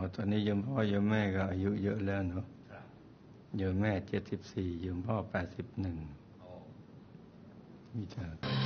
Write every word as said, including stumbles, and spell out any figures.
ตอนนี้โยมพ่อโยมแม่ก็อายุเยอะแล้วเนาะโยมแม่เจ็ดสิบสี่โยมพ่อแปดสิบหนึ่งมีจ้ะ